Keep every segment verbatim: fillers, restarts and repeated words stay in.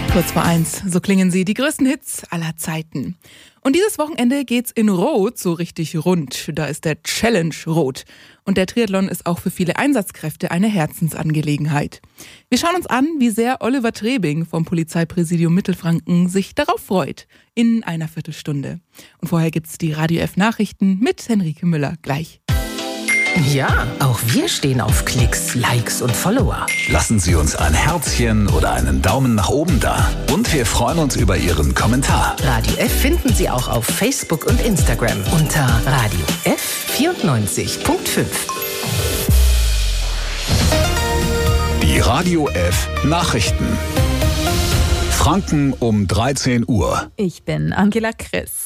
Kurz vor eins, so klingen sie, die größten Hits aller Zeiten. Und dieses Wochenende geht's in Rot so richtig rund. Da ist der Challenge Rot. Und der Triathlon ist auch für viele Einsatzkräfte eine Herzensangelegenheit. Wir schauen uns an, wie sehr Oliver Trebing vom Polizeipräsidium Mittelfranken sich darauf freut. In einer Viertelstunde. Und vorher gibt's die Radio F Nachrichten mit Henrike Müller gleich. Ja, auch wir stehen auf Klicks, Likes und Follower. Lassen Sie uns ein Herzchen oder einen Daumen nach oben da. Und wir freuen uns über Ihren Kommentar. Radio F finden Sie auch auf Facebook und Instagram unter Radio F vierundneunzig Komma fünf. Die Radio F Nachrichten. Franken um dreizehn Uhr. Ich bin Angela Chris.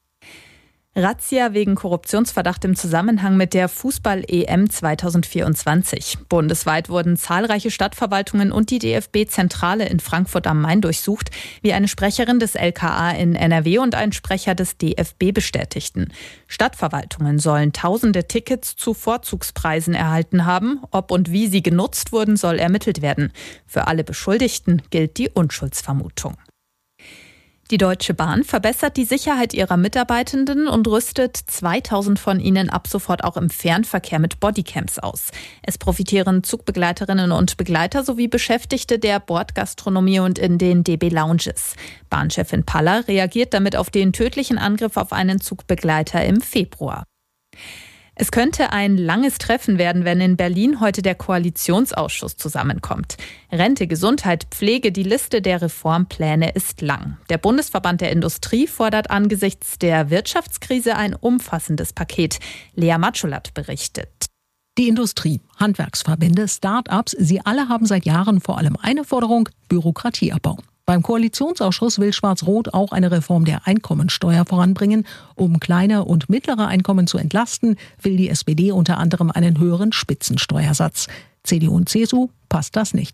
Razzia wegen Korruptionsverdacht im Zusammenhang mit der Fußball-E M zwanzig vierundzwanzig. Bundesweit wurden zahlreiche Stadtverwaltungen und die D F B-Zentrale in Frankfurt am Main durchsucht, wie eine Sprecherin des L K A in N R W und ein Sprecher des D F B bestätigten. Stadtverwaltungen sollen tausende Tickets zu Vorzugspreisen erhalten haben. Ob und wie sie genutzt wurden, soll ermittelt werden. Für alle Beschuldigten gilt die Unschuldsvermutung. Die Deutsche Bahn verbessert die Sicherheit ihrer Mitarbeitenden und rüstet zweitausend von ihnen ab sofort auch im Fernverkehr mit Bodycams aus. Es profitieren Zugbegleiterinnen und Begleiter sowie Beschäftigte der Bordgastronomie und in den D B Lounges. Bahnchefin Paller reagiert damit auf den tödlichen Angriff auf einen Zugbegleiter im Februar. Es könnte ein langes Treffen werden, wenn in Berlin heute der Koalitionsausschuss zusammenkommt. Rente, Gesundheit, Pflege, die Liste der Reformpläne ist lang. Der Bundesverband der Industrie fordert angesichts der Wirtschaftskrise ein umfassendes Paket. Lea Matschulat berichtet. Die Industrie, Handwerksverbände, Start-ups, sie alle haben seit Jahren vor allem eine Forderung: Bürokratieabbau. Beim Koalitionsausschuss will Schwarz-Rot auch eine Reform der Einkommensteuer voranbringen. Um kleine und mittlere Einkommen zu entlasten, will die S P D unter anderem einen höheren Spitzensteuersatz. C D U und C S U passt das nicht.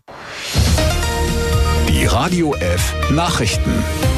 Die Radio F Nachrichten.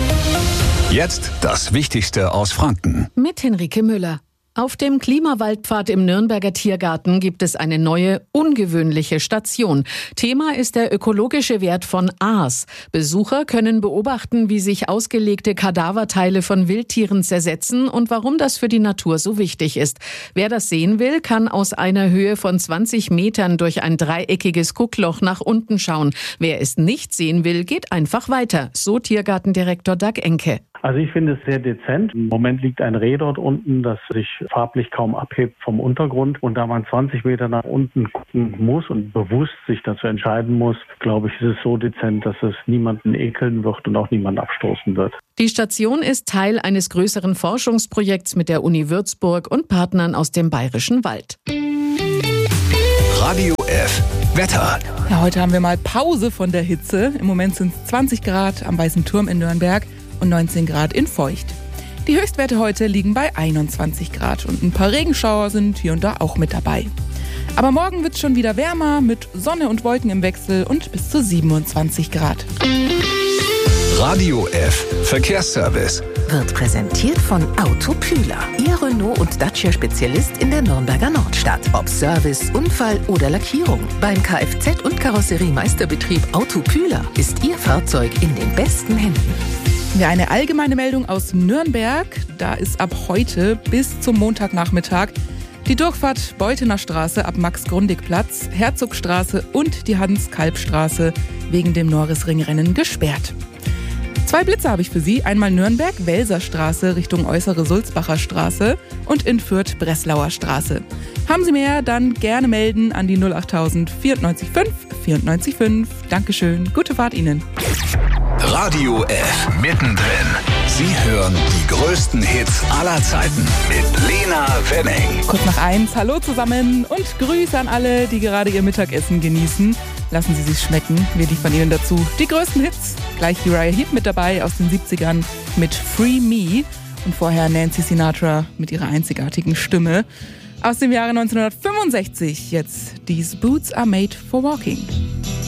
Jetzt das Wichtigste aus Franken. Mit Henrike Müller. Auf dem Klimawaldpfad im Nürnberger Tiergarten gibt es eine neue, ungewöhnliche Station. Thema ist der ökologische Wert von Aas. Besucher können beobachten, wie sich ausgelegte Kadaverteile von Wildtieren zersetzen und warum das für die Natur so wichtig ist. Wer das sehen will, kann aus einer Höhe von zwanzig Metern durch ein dreieckiges Guckloch nach unten schauen. Wer es nicht sehen will, geht einfach weiter, so Tiergartendirektor Doug Enke. Also ich finde es sehr dezent. Im Moment liegt ein Reh dort unten, das sich farblich kaum abhebt vom Untergrund. Und da man zwanzig Meter nach unten gucken muss und bewusst sich dazu entscheiden muss, glaube ich, ist es so dezent, dass es niemanden ekeln wird und auch niemanden abstoßen wird. Die Station ist Teil eines größeren Forschungsprojekts mit der Uni Würzburg und Partnern aus dem Bayerischen Wald. Radio F Wetter. Ja, heute haben wir mal Pause von der Hitze. Im Moment sind es zwanzig Grad am Weißen Turm in Nürnberg und neunzehn Grad in Feucht. Die Höchstwerte heute liegen bei einundzwanzig Grad und ein paar Regenschauer sind hier und da auch mit dabei. Aber morgen wird es schon wieder wärmer mit Sonne und Wolken im Wechsel und bis zu siebenundzwanzig Grad. Radio F Verkehrsservice Wird präsentiert von Autopühler. Ihr Renault- und Dacia-Spezialist in der Nürnberger Nordstadt. Ob Service, Unfall oder Lackierung. Beim Kfz- und Karosseriemeisterbetrieb Autopühler ist Ihr Fahrzeug in den besten Händen. Ja, eine allgemeine Meldung aus Nürnberg. Da ist ab heute bis zum Montagnachmittag die Durchfahrt Beuthener Straße ab Max-Grundig-Platz, Herzogstraße und die Hans-Kalb-Straße wegen dem Norrisringrennen gesperrt. Zwei Blitze habe ich für Sie. Einmal Nürnberg, Welser Straße Richtung Äußere Sulzbacher Straße und in Fürth, Breslauer Straße. Haben Sie mehr, dann gerne melden an die null achttausend vierundneunzig fünf vierundneunzig fünf. Dankeschön, gute Fahrt Ihnen. Radio F mittendrin. Sie hören die größten Hits aller Zeiten mit Lena Wenning. Kurz nach eins, hallo zusammen und Grüße an alle, die gerade ihr Mittagessen genießen. Lassen Sie sich schmecken, wir liefern Ihnen dazu die größten Hits. Gleich Uriah Heep mit dabei aus den siebzigern mit Free Me und vorher Nancy Sinatra mit ihrer einzigartigen Stimme. Aus dem Jahre neunzehnhundertfünfundsechzig jetzt These Boots Are Made for Walking.